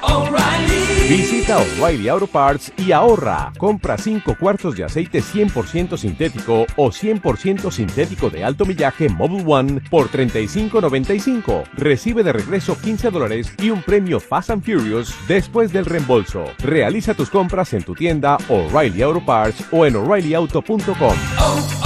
O'Reilly. Visita O'Reilly Auto Parts y ahorra. Compra 5 cuartos de aceite 100% sintético o 100% sintético de alto millaje Mobil 1 por $35.95. Recibe de regreso $15 y un premio Fast and Furious después del reembolso. Realiza tus compras en tu tienda O'Reilly Auto Parts o en O'ReillyAuto.com.